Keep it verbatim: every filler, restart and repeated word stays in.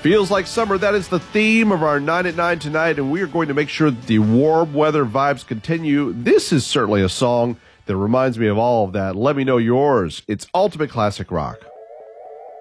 Feels like summer. That is the theme of our nine at nine tonight, and we are going to make sure that the warm weather vibes continue. This is certainly a song that reminds me of all of that. Let me know yours. It's Ultimate Classic Rock.